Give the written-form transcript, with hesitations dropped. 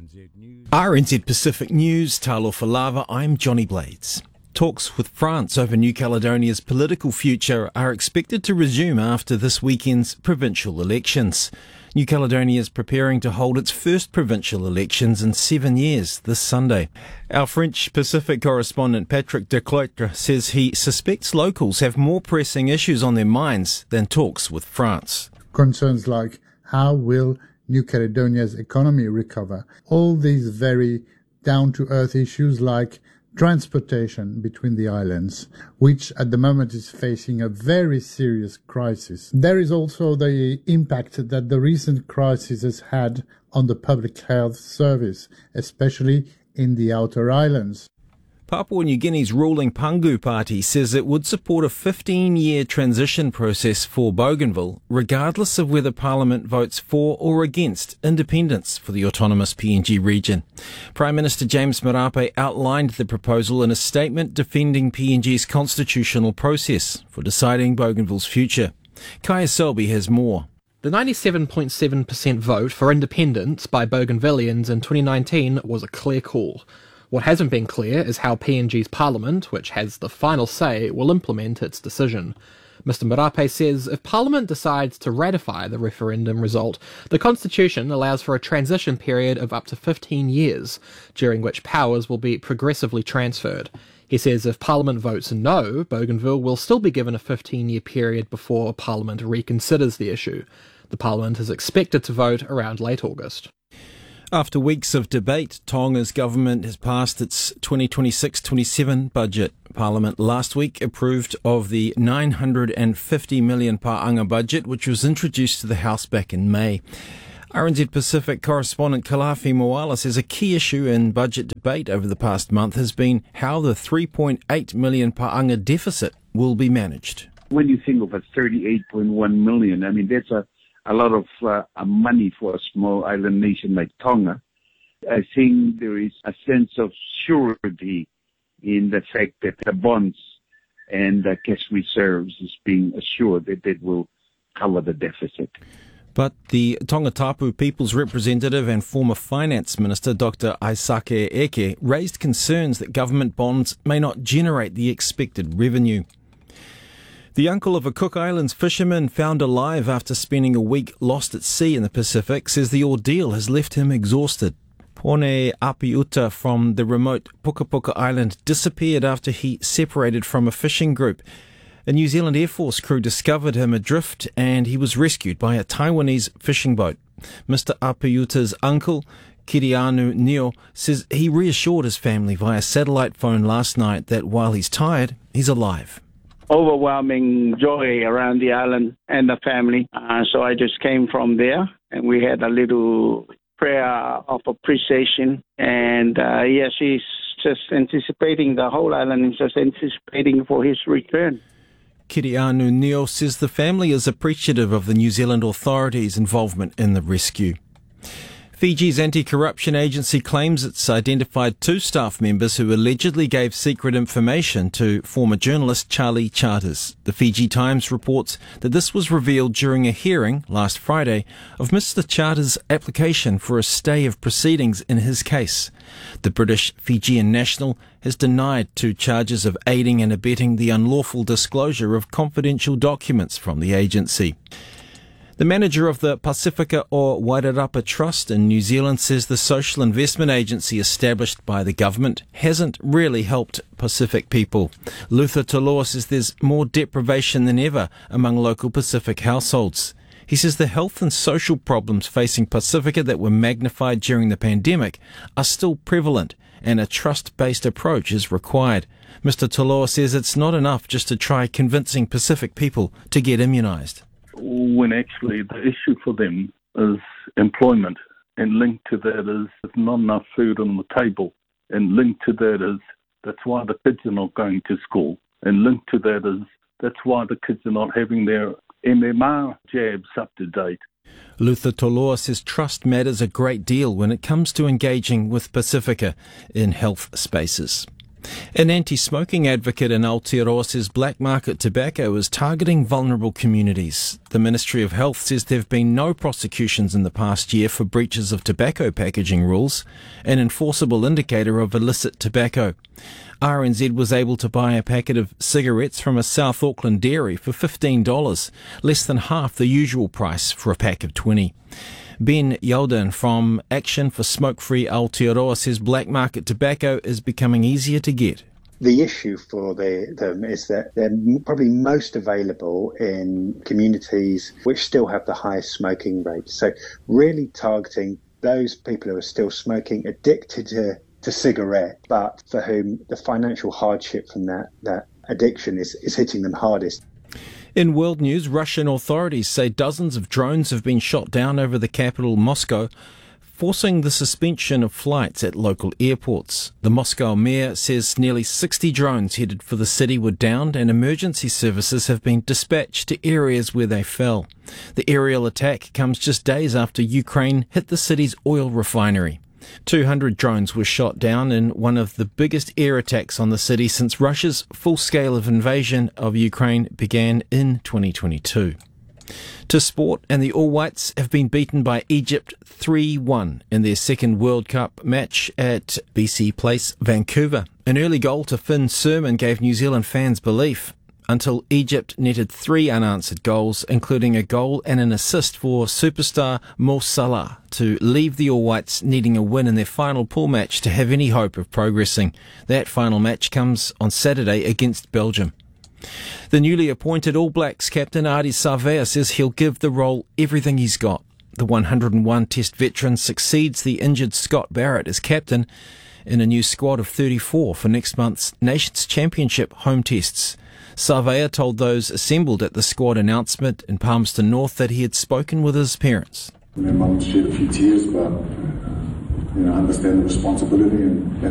RNZ Pacific News, Talofa Lava, I'm Johnny Blades. Talks with France over New Caledonia's political future are expected to resume after this weekend's provincial elections. New Caledonia is preparing to hold its first provincial elections in 7 years this Sunday. Our French Pacific correspondent Patrick Decloitre says he suspects locals have more pressing issues on their minds than talks with France. Concerns like how will New Caledonia's economy recover? All these very down-to-earth issues like transportation between the islands, which at the moment is facing a very serious crisis. There is also the impact that the recent crisis has had on the public health service, especially in the outer islands. Papua New Guinea's ruling Pangu Party says it would support a 15-year transition process for Bougainville, regardless of whether Parliament votes for or against independence for the autonomous PNG region. Prime Minister James Marape outlined the proposal in a statement defending PNG's constitutional process for deciding Bougainville's future. Kaya Selby has more. The 97.7% vote for independence by Bougainvilleans in 2019 was a clear call. What hasn't been clear is how PNG's Parliament, which has the final say, will implement its decision. Mr Marape says if Parliament decides to ratify the referendum result, the Constitution allows for a transition period of up to 15 years, during which powers will be progressively transferred. He says if Parliament votes no, Bougainville will still be given a 15-year period before Parliament reconsiders the issue. The Parliament is expected to vote around late August. After weeks of debate, Tonga's government has passed its 2026-27 budget. Parliament last week approved of the 950 million Pa'anga budget, which was introduced to the House back in May. RNZ Pacific correspondent Kalafi Moala says a key issue in budget debate over the past month has been how the 3.8 million Pa'anga deficit will be managed. When you think of a 38.1 million, I mean, that's a lot of money for a small island nation like Tonga. I think there is a sense of surety in the fact that the bonds and the cash reserves is being assured that it will cover the deficit. But the Tongatapu People's representative and former finance minister, Dr. Aisake Eke, raised concerns that government bonds may not generate the expected revenue. The uncle of a Cook Islands fisherman found alive after spending a week lost at sea in the Pacific says the ordeal has left him exhausted. Pone Apiuta from the remote Puka Puka Island disappeared after he separated from a fishing group. A New Zealand Air Force crew discovered him adrift and he was rescued by a Taiwanese fishing boat. Mr. Apiuta's uncle, Kirianu Neo, says he reassured his family via satellite phone last night that while he's tired, he's alive. Overwhelming joy around the island and the family. So I just came from there and we had a little prayer of appreciation. And she's just anticipating, the whole island is just anticipating for his return. Kirianu Neo says the family is appreciative of the New Zealand authorities' involvement in the rescue. Fiji's anti-corruption agency claims it's identified 2 staff members who allegedly gave secret information to former journalist Charlie Charters. The Fiji Times reports that this was revealed during a hearing last Friday of Mr. Charters' application for a stay of proceedings in his case. The British Fijian national has denied 2 charges of aiding and abetting the unlawful disclosure of confidential documents from the agency. The manager of the Pacifica o Wairarapa Trust in New Zealand says the social investment agency established by the government hasn't really helped Pacific people. Luther Toloa says there's more deprivation than ever among local Pacific households. He says the health and social problems facing Pacifica that were magnified during the pandemic are still prevalent and a trust-based approach is required. Mr. Toloa says it's not enough just to try convincing Pacific people to get immunised. When actually the issue for them is employment, and linked to that is there's not enough food on the table, and linked to that is that's why the kids are not going to school, and linked to that is that's why the kids are not having their MMR jabs up to date. Luther Toloa says trust matters a great deal when it comes to engaging with Pacifica in health spaces. An anti-smoking advocate in Aotearoa says black market tobacco is targeting vulnerable communities. The Ministry of Health says there have been no prosecutions in the past year for breaches of tobacco packaging rules, an enforceable indicator of illicit tobacco. RNZ was able to buy a packet of cigarettes from a South Auckland dairy for $15, less than half the usual price for a pack of 20. Ben Yalden from Action for Smoke-Free Aotearoa says black market tobacco is becoming easier to get. The issue for them is that they're probably most available in communities which still have the highest smoking rates. So really targeting those people who are still smoking, addicted to cigarette, but for whom the financial hardship from that addiction is hitting them hardest. In world news, Russian authorities say dozens of drones have been shot down over the capital, Moscow, forcing the suspension of flights at local airports. The Moscow mayor says nearly 60 drones headed for the city were downed and emergency services have been dispatched to areas where they fell. The aerial attack comes just days after Ukraine hit the city's oil refinery. 200 drones were shot down in one of the biggest air attacks on the city since Russia's full-scale invasion of Ukraine began in 2022. To sport, and the All Whites have been beaten by Egypt 3-1 in their second World Cup match at BC Place, Vancouver. An early goal to Finn Surman gave New Zealand fans belief, until Egypt netted 3 unanswered goals, including a goal and an assist for superstar Mo Salah, to leave the All Whites needing a win in their final pool match to have any hope of progressing. That final match comes on Saturday against Belgium. The newly appointed All Blacks captain Ardie Savea says he'll give the role everything he's got. The 101 Test veteran succeeds the injured Scott Barrett as captain in a new squad of 34 for next month's Nations Championship home tests. Savea told those assembled at the squad announcement in Palmerston North that he had spoken with his parents. My mum shed a few tears, but I understand the responsibility and